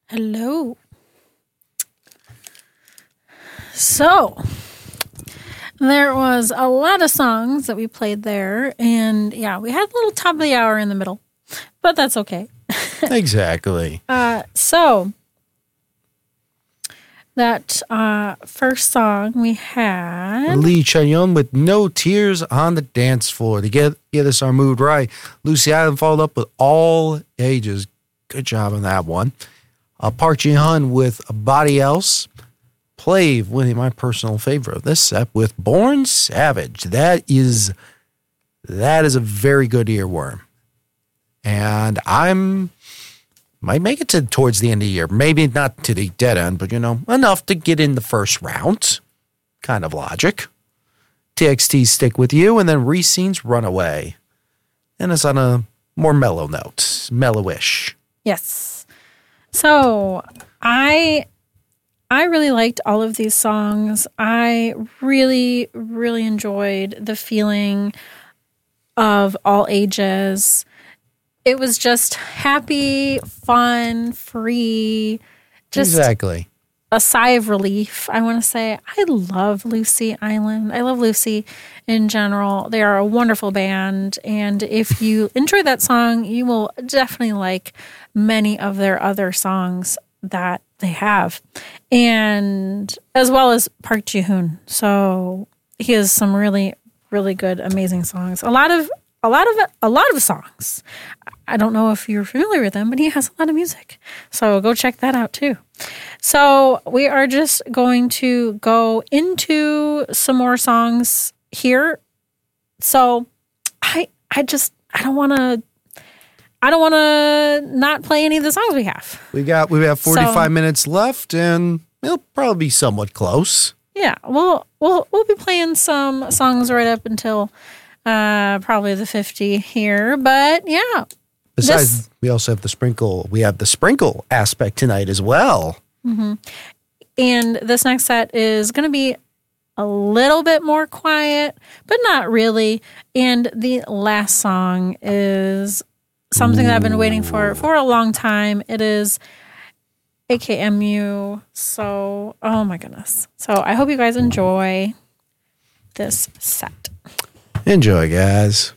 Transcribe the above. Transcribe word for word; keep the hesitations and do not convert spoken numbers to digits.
Hello. So, there was a lot of songs that we played there, and yeah, we had a little top of the hour in the middle, but that's okay. Exactly. Uh, so, that uh, first song we had... Lee Chayon with No Tears on the Dance Floor. To get, get us our mood right, Lucy Island followed up with All Ages. Good job on that one. Uh, Park Ji-hun with Body Else. Plave with my personal favorite of this set with Born Savage. That is, that is a very good earworm. And I'm... might make it to towards the end of the year. Maybe not to the dead end, but, you know, enough to get in the first round. Kind of logic. T X T Stick With You, and then Recine's Runaway. And it's on a more mellow note. Mellowish. Yes. So, I... I really liked all of these songs. I really, really enjoyed the feeling of all ages. It was just happy, fun, free, just exactly a sigh of relief, I want to say. I love Lucy Island. I love Lucy in general. They are a wonderful band, and if you enjoy that song, you will definitely like many of their other songs that they have, and as well as Park Ji-hoon. So he has some really, really good, amazing songs. A lot of, a lot of, a lot of songs. I don't know if you're familiar with him, but he has a lot of music. So go check that out too. So we are just going to go into some more songs here. So I, I just, I don't want to. I don't want to not play any of the songs we have. We got we have forty-five so, minutes left, and it'll probably be somewhat close. Yeah, we'll we'll we'll be playing some songs right up until uh, probably the fifty here. But yeah, besides, this, we also have the sprinkle. We have the sprinkle aspect tonight as well. Mm-hmm. And this next set is going to be a little bit more quiet, but not really. And the last song is something that I've been waiting for for a long time. It is A K M U. So, oh my goodness. So I hope you guys enjoy this set. Enjoy, guys.